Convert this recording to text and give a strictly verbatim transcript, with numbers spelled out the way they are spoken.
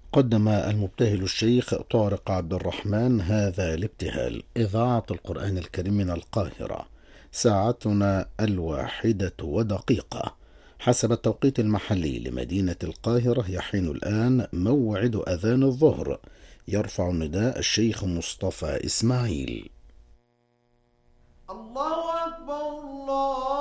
قدم المبتهل الشيخ طارق عبد الرحمن هذا الابتهال. إذاعة القرآن الكريم من القاهرة. ساعتنا الواحدة ودقيقة حسب التوقيت المحلي لمدينة القاهرة. يحين الآن موعد أذان الظهر. يرفع النداء الشيخ مصطفى إسماعيل. الله أكبر الله